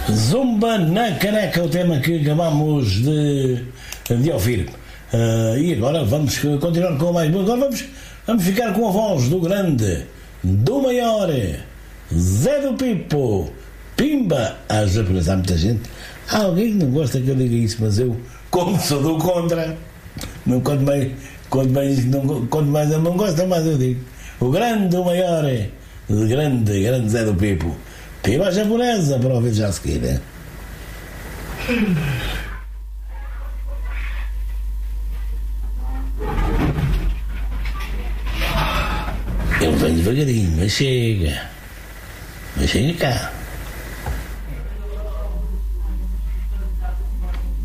Zumba na caneca, o tema que acabamos de ouvir. E agora vamos continuar com mais. Agora vamos ficar com a voz do grande, do maior, Zé do Pipo. Pimba! Já por há muita gente. Há alguém que não gosta que eu diga isso, mas eu, como sou do contra, quanto mais eu não gosto, mais eu digo. O grande, o maior, o grande Zé do Pipo. Pimba japonesa, para ouvir já a seguir, né? Eu venho devagarinho, mas chega cá.